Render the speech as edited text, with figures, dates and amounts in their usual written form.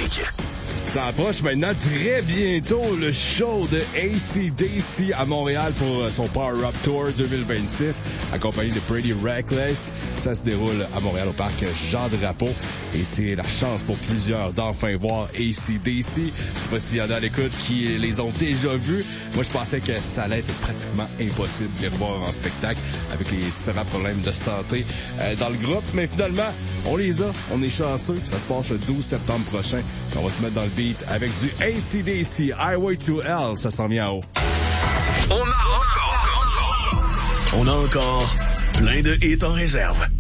musique. Ça approche maintenant très bientôt le show de AC/DC à Montréal pour son Power Up Tour 2026, accompagné de Pretty Reckless. Ça se déroule à Montréal au parc Jean-Drapeau et c'est la chance pour plusieurs d'enfin voir AC/DC. Je sais pas s'il y en a à l'écoute qui les ont déjà vus. Moi, je pensais que ça allait être pratiquement impossible de les voir en spectacle avec les différents problèmes de santé dans le groupe, mais finalement, on les a, on est chanceux. Ça se passe le 12 septembre prochain. On va se mettre dans le beat avec du AC/DC, Highway to Hell, ça s'en vient en haut. On a encore plein de hits en réserve.